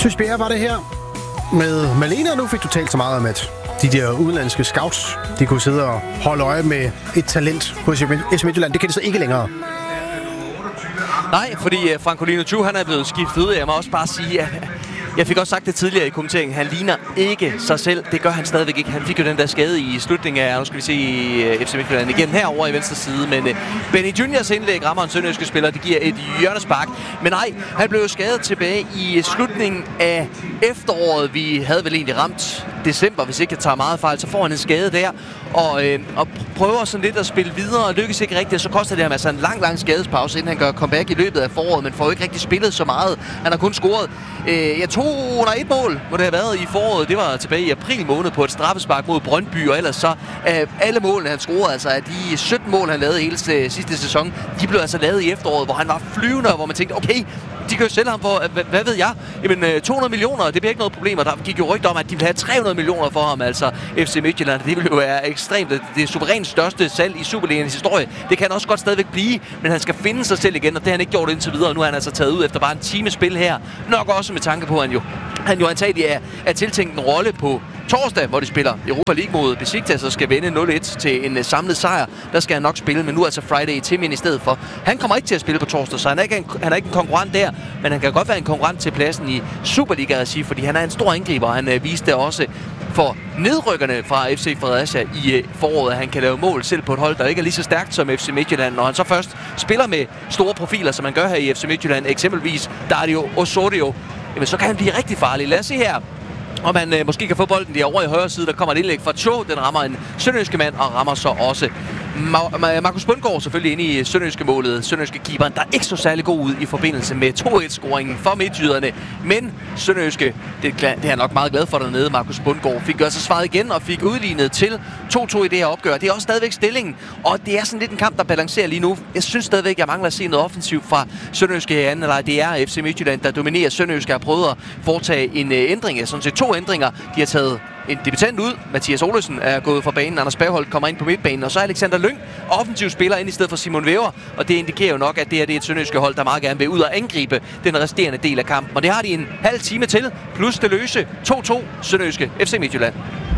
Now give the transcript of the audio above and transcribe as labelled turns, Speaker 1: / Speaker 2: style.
Speaker 1: Søs Bjerre var det her med Malene, og nu fik du talt så meget om, at de der udenlandske scouts, de kunne sidde og holde øje med et talent hos FC Midtjylland. Det kan det så ikke længere.
Speaker 2: Nej, fordi Francolino Chu, han er blevet skiftet ud. Jeg må også bare sige, at jeg fik også sagt det tidligere i kommenteringen. Han ligner ikke sig selv. Det gør han stadigvæk ikke. Han fik jo den der skade i slutningen af, nu skal vi se FC Midtjylland igen herovre i venstre side. Men Benny Juniors indlæg rammer en sønderjyske spiller. Det giver et hjørnespark. Men nej, han blev jo skadet tilbage i slutningen af efteråret. Vi havde vel egentlig ramt december, hvis ikke jeg tager meget fejl. Så får han en skade der. Og prøver sådan lidt at spille videre og lykkes ikke rigtigt. Så koster det ham altså en lang skadespause, inden han gør comeback i løbet af foråret. Men får jo ikke rigtig spillet så meget. Han har kun scoret et mål, må det have været i foråret. Det var tilbage i april måned på et straffespark mod Brøndby, og ellers så alle målene, han scorede, altså af de 17 mål, han lavede hele sidste sæson, de blev altså lavet i efteråret, hvor han var flyvende, og hvor man tænkte, okay, de kan jo sælge ham for, hvad ved jeg? Jamen, 200 millioner, det bliver ikke noget problem, og der gik jo rygter om, at de ville have 300 millioner for ham, altså FC Midtjylland. Det ville jo være ekstremt. Det er suverænt største salg i Superligaens historie. Det kan også godt stadigvæk blive, men han skal finde sig selv igen, og det har han ikke gjort indtil videre, og nu er han altså taget ud efter bare en time spil her. Nok også med tanke på, at han jo antagelig er tiltænkt en rolle på torsdag, hvor de spiller Europa League mod Besiktas og skal vinde 0-1 til en samlet sejr. Der skal han nok spille, men nu altså Friday Timin i stedet for. Han kommer ikke til at spille på torsdag, så han er ikke en konkurrent der, men han kan godt være en konkurrent til pladsen i Superliga-regi, fordi han er en stor angriber. Han viste også for nedrykkerne fra FC Fredericia i foråret, at han kan lave mål selv på et hold, der ikke er lige så stærkt som FC Midtjylland. Når han så først spiller med store profiler, som man gør her i FC Midtjylland, eksempelvis Dario Osorio, jamen så kan han blive rigtig farlig. Lad os se her, om man måske kan få bolden derovre i højre side. Der kommer et indlæg fra Cho. Den rammer en sønderjyske mand og rammer så også Markus Bundgaard selvfølgelig inde i sønderjyske målet. Sønderjyske keeperen, der ikke så særlig god ud i forbindelse med 2-1-scoringen for midtjyderne. Men sønderjyske, det er han nok meget glad for dernede. Markus Bundgaard fik altså svaret igen og fik udlignet til 2-2 i det her opgør. Det er også stadigvæk stillingen, og det er sådan lidt en kamp, der balancerer lige nu. Jeg synes stadigvæk, jeg mangler at se noget offensivt fra sønderjyske i anden halvleg. Det er FC Midtjylland, der dominerer. Sønderjyske har prøvet at foretage en ændring, sådan set 2 ændringer. De har taget en debutant ud. Mathias Olesen er gået fra banen. Anders Bergholt kommer ind på midtbanen. Og så Alexander Lyng, offensiv spiller, ind i stedet for Simon Væver. Og det indikerer jo nok, at det er et sønderjyske hold, der meget gerne vil ud og angribe den resterende del af kampen. Og det har de en halv time til. Plus det løse 2-2 sønderjyske FC Midtjylland.